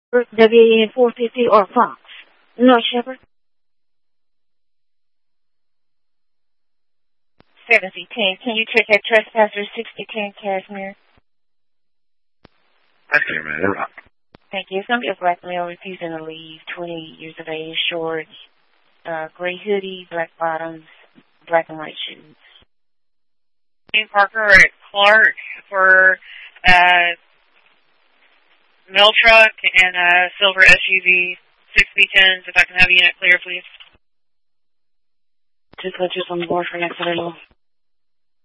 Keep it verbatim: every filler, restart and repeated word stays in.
W A N four fifty or Fox. North Shepherd. seventy ten. Can you check that trespasser sixty ten Cashmere? Cashmere, man. They're rock. Thank you. It's going to be a black male refusing to leave, twenty years of age, short, uh, gray hoodie, black bottoms, black and white shoes. Jane Parker at Clark for uh, mail truck and a silver S U V, six B tens. If I can have unit clear, please. Two punches on the board for next available.